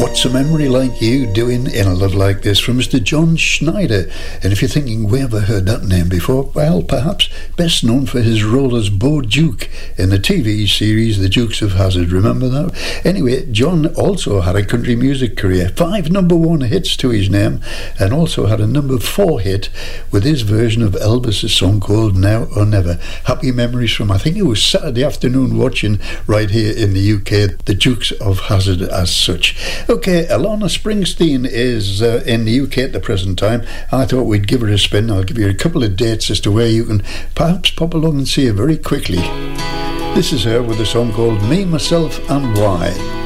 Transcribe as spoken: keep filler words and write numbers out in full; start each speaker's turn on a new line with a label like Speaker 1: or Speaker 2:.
Speaker 1: What's a memory like you doing in a love like this from Mister John Schneider? And if you're thinking, we ever heard that name before? Well, perhaps best known for his role as Bo Duke in the T V series The Dukes of Hazzard. Remember that? Anyway, John also had a country music career. Five number one hits to his name, and also had a number four hit with his version of Elvis's song called Now or Never. Happy memories from, I think it was Saturday afternoon watching right here in the U K, The Dukes of Hazzard as such. Okay, Alana Springsteen is uh, in the U K at the present time. I thought we'd give her a spin. I'll give you a couple of dates as to where you can perhaps pop along and see her very quickly. This is her with a song called Me, Myself and Why.